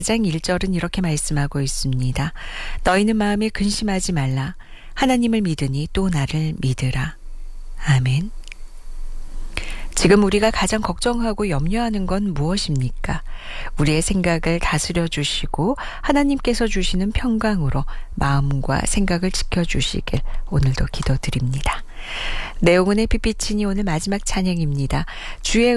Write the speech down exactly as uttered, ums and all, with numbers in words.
장 일 절은 이렇게 말씀하고 있습니다. 너희는 마음에 근심하지 말라. 하나님을 믿으니 또 나를 믿으라. 아멘. 지금 우리가 가장 걱정하고 염려하는 건 무엇입니까? 우리의 생각을 다스려 주시고 하나님께서 주시는 평강으로 마음과 생각을 지켜주시길 오늘도 기도드립니다. 내용은 햇빛이니 오늘 마지막 찬양입니다. 주의